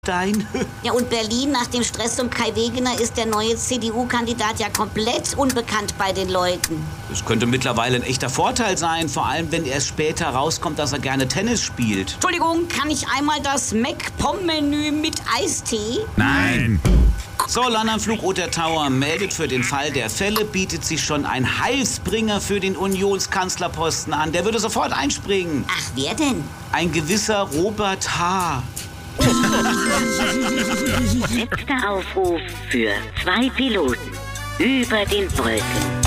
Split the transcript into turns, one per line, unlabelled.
Dein?
Ja, und Berlin nach dem Stress um Kai Wegener ist der neue CDU-Kandidat ja komplett unbekannt bei den Leuten.
Das könnte mittlerweile ein echter Vorteil sein, vor allem wenn erst später rauskommt, dass er gerne Tennis spielt.
Entschuldigung, kann ich einmal das Mac-Pom-Menü mit Eistee?
Nein!
So, London-Flug Otter Tower meldet, für den Fall der Fälle bietet sich schon ein Heilsbringer für den Unionskanzlerposten an. Der würde sofort einspringen.
Ach, wer denn?
Ein gewisser Robert H.
Letzter Aufruf für 2 Piloten über den Wolken.